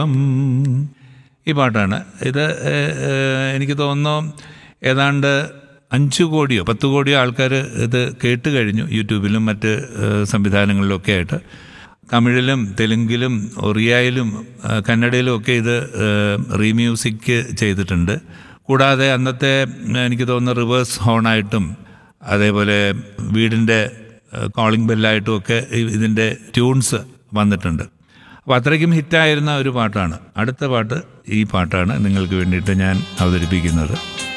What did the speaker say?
ഈ പാട്ടാണ് ഇത്. എനിക്ക് തോന്നുന്നു ഏതാണ്ട് 5 കോടിയോ 10 കോടിയോ ആൾക്കാർ ഇത് കേട്ട് കഴിഞ്ഞു, യൂട്യൂബിലും മറ്റ് സംവിധാനങ്ങളിലൊക്കെ ആയിട്ട്. തമിഴിലും തെലുങ്കിലും ഒറിയയിലും കന്നഡയിലും ഒക്കെ ഇത് റീമ്യൂസിക് ചെയ്തിട്ടുണ്ട്. കൂടാതെ അന്നത്തെ എനിക്ക് തോന്നുന്നു റിവേഴ്സ് ഹോണായിട്ടും അതേപോലെ വീടിൻ്റെ കോളിംഗ് ബെല്ലായിട്ടും ഒക്കെ ഇതിൻ്റെ ട്യൂൺസ് വന്നിട്ടുണ്ട്. അപ്പോൾ അത്രയ്ക്കും ഹിറ്റായിരുന്ന ഒരു പാട്ടാണ്. അടുത്ത പാട്ട് ഈ പാട്ടാണ് നിങ്ങൾക്ക് വേണ്ടിയിട്ട് ഞാൻ അവതരിപ്പിക്കുന്നത്.